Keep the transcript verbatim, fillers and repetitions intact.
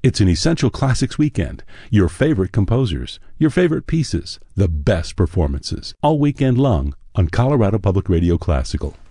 It's an Essential Classics weekend. Your favorite composers, your favorite pieces, the best performances, all weekend long on Colorado Public Radio Classical.